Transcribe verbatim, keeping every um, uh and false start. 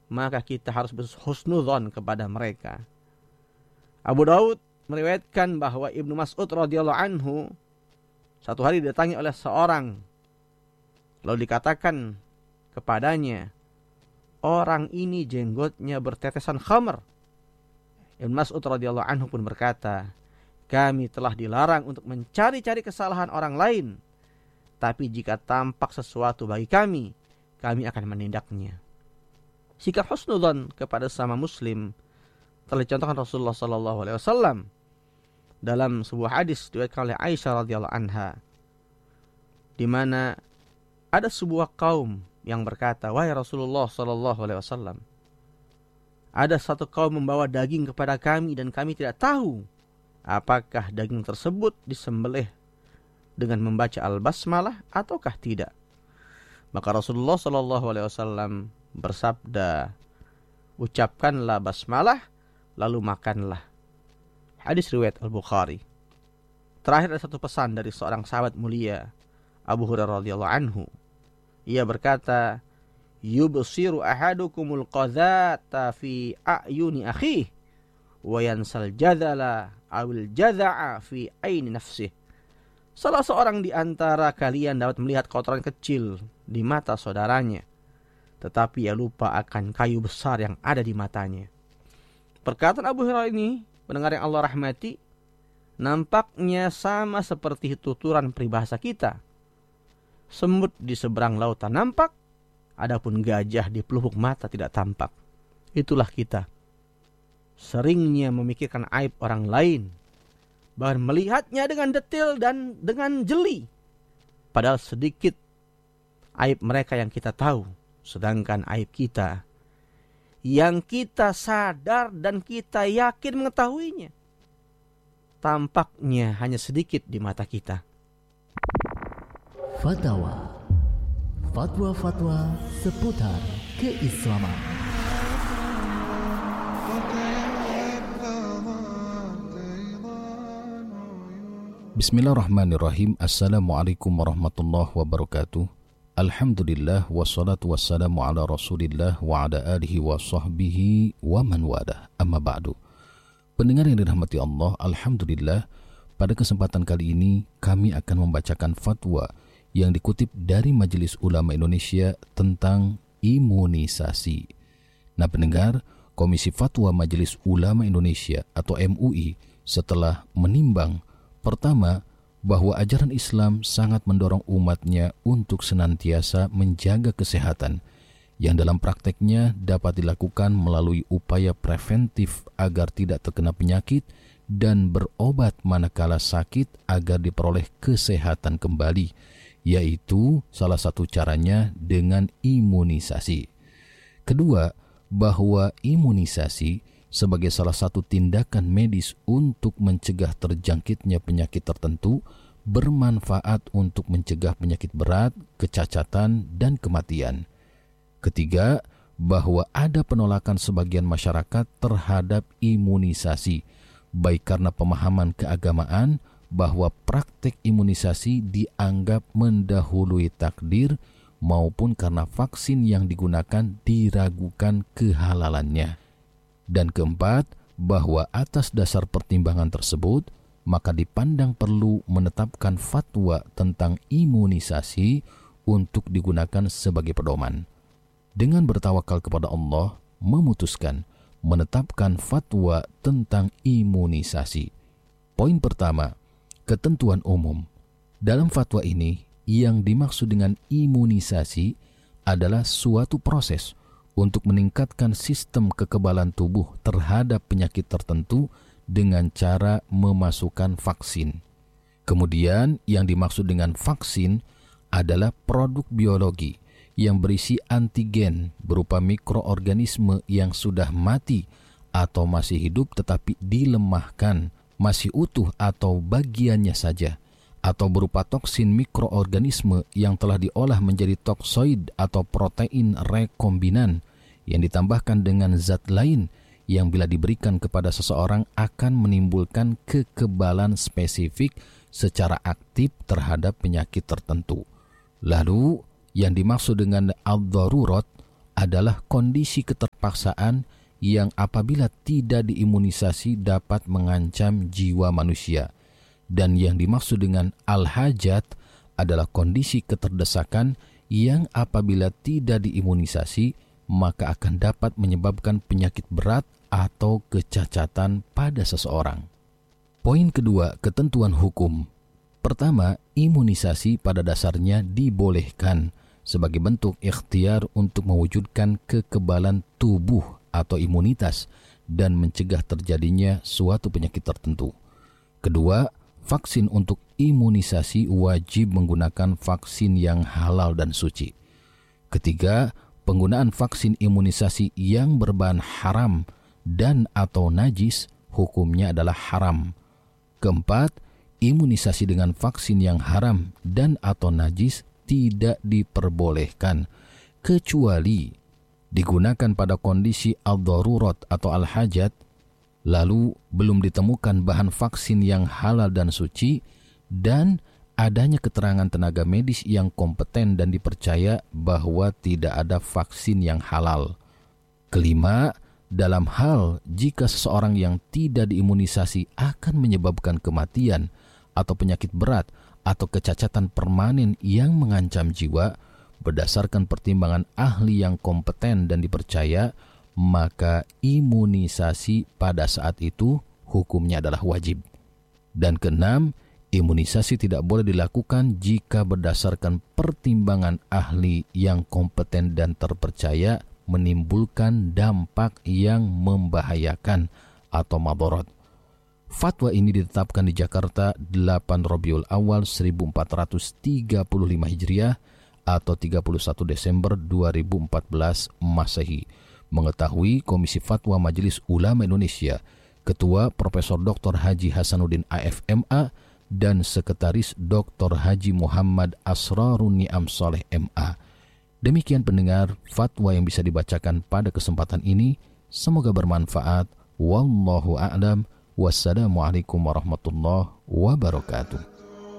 maka kita harus berhusnudzon kepada mereka. Abu Daud meriwayatkan bahwa Ibnu Mas'ud radhiyallahu anhu satu hari didatangi oleh seorang, lalu dikatakan kepadanya, orang ini jenggotnya bertetesan khamr. Ibnu Mas'ud radhiyallahu anhu pun berkata, kami telah dilarang untuk mencari-cari kesalahan orang lain, tapi jika tampak sesuatu bagi kami, kami akan menindaknya. Sikap husnudzon kepada sesama muslim telah dicontohkan Rasulullah sallallahu alaihi wasallam dalam sebuah hadis diriwayatkan oleh Aisyah radhiyallahu anha, di mana ada sebuah kaum yang berkata, wahai Rasulullah sallallahu alaihi wasallam, ada satu kaum membawa daging kepada kami dan kami tidak tahu apakah daging tersebut disembelih dengan membaca al-basmalah ataukah tidak. Maka Rasulullah sallallahu alaihi wasallam bersabda, ucapkanlah basmalah lalu makanlah. Hadis riwayat Al-Bukhari. Terakhir ada satu pesan dari seorang sahabat mulia, Abu Hurairah radhiyallahu anhu. Ia berkata, yubsiru ahadukumul qadhata fi a'yuni akhihi wa yansal jadala awil jadha'a fi aini nafsih. Salah seorang di antara kalian dapat melihat kotoran kecil di mata saudaranya, tetapi ia lupa akan kayu besar yang ada di matanya. Perkataan Abu Hurairah ini, pendengar yang Allah rahmati, nampaknya sama seperti tuturan peribahasa kita. Semut di seberang lautan nampak, adapun gajah di pelupuk mata tidak tampak. Itulah kita. Seringnya memikirkan aib orang lain, bahkan melihatnya dengan detail dan dengan jeli. Padahal sedikit aib mereka yang kita tahu, sedangkan aib kita yang kita sadar dan kita yakin mengetahuinya, tampaknya hanya sedikit di mata kita. Fatwa, fatwa-fatwa seputar keislaman. Bismillahirrahmanirrahim. Assalamualaikum warahmatullahi wabarakatuh. Alhamdulillah wassalatu wassalamu ala Rasulillah wa ala alihi wa sahbihi wa man walah. Amma ba'du. Pendengar yang dirahmati Allah, alhamdulillah pada kesempatan kali ini kami akan membacakan fatwa yang dikutip dari Majelis Ulama Indonesia tentang imunisasi. Nah, pendengar, Komisi Fatwa Majelis Ulama Indonesia atau M U I setelah menimbang, pertama, bahwa ajaran Islam sangat mendorong umatnya untuk senantiasa menjaga kesehatan, yang dalam prakteknya dapat dilakukan melalui upaya preventif agar tidak terkena penyakit dan berobat manakala sakit agar diperoleh kesehatan kembali, yaitu salah satu caranya dengan imunisasi. Kedua, bahwa imunisasi sebagai salah satu tindakan medis untuk mencegah terjangkitnya penyakit tertentu bermanfaat untuk mencegah penyakit berat, kecacatan, dan kematian. Ketiga, bahwa ada penolakan sebagian masyarakat terhadap imunisasi, baik karena pemahaman keagamaan bahwa praktek imunisasi dianggap mendahului takdir, maupun karena vaksin yang digunakan diragukan kehalalannya. Dan keempat, bahwa atas dasar pertimbangan tersebut, maka dipandang perlu menetapkan fatwa tentang imunisasi untuk digunakan sebagai pedoman. Dengan bertawakal kepada Allah, memutuskan menetapkan fatwa tentang imunisasi. Poin pertama, ketentuan umum. Dalam fatwa ini, yang dimaksud dengan imunisasi adalah suatu proses untuk meningkatkan sistem kekebalan tubuh terhadap penyakit tertentu dengan cara memasukkan vaksin. Kemudian yang dimaksud dengan vaksin adalah produk biologi yang berisi antigen berupa mikroorganisme yang sudah mati atau masih hidup tetapi dilemahkan, masih utuh atau bagiannya saja, atau berupa toksin mikroorganisme yang telah diolah menjadi toksoid atau protein rekombinan yang ditambahkan dengan zat lain yang bila diberikan kepada seseorang akan menimbulkan kekebalan spesifik secara aktif terhadap penyakit tertentu. Lalu, yang dimaksud dengan ad-darurat adalah kondisi keterpaksaan yang apabila tidak diimunisasi dapat mengancam jiwa manusia. Dan yang dimaksud dengan al-hajat adalah kondisi keterdesakan yang apabila tidak diimunisasi maka akan dapat menyebabkan penyakit berat atau kecacatan pada seseorang. Poin kedua, ketentuan hukum. Pertama, imunisasi pada dasarnya dibolehkan sebagai bentuk ikhtiar untuk mewujudkan kekebalan tubuh atau imunitas dan mencegah terjadinya suatu penyakit tertentu. Kedua, vaksin untuk imunisasi wajib menggunakan vaksin yang halal dan suci. Ketiga, penggunaan vaksin imunisasi yang berbahan haram dan atau najis hukumnya adalah haram. Keempat, imunisasi dengan vaksin yang haram dan atau najis tidak diperbolehkan kecuali digunakan pada kondisi al-darurat atau al-hajat, lalu belum ditemukan bahan vaksin yang halal dan suci, dan adanya keterangan tenaga medis yang kompeten dan dipercaya bahwa tidak ada vaksin yang halal. Kelima, dalam hal jika seseorang yang tidak diimunisasi akan menyebabkan kematian atau penyakit berat atau kecacatan permanen yang mengancam jiwa, berdasarkan pertimbangan ahli yang kompeten dan dipercaya, maka imunisasi pada saat itu hukumnya adalah wajib. Dan keenam, imunisasi tidak boleh dilakukan jika berdasarkan pertimbangan ahli yang kompeten dan terpercaya menimbulkan dampak yang membahayakan atau madarat. Fatwa ini ditetapkan di Jakarta delapan Rabiul Awal seribu empat ratus tiga puluh lima Hijriah atau tiga puluh satu Desember dua ribu empat belas Masehi. Mengetahui Komisi Fatwa Majelis Ulama Indonesia, Ketua Profesor Doktor Haji Hasanuddin A F M A dan Sekretaris Doktor Haji Muhammad Asrarun Ni'am Saleh M A. Demikian pendengar fatwa yang bisa dibacakan pada kesempatan ini. Semoga bermanfaat. Wallahu a'lam. Wassalamualaikum warahmatullahi wabarakatuh.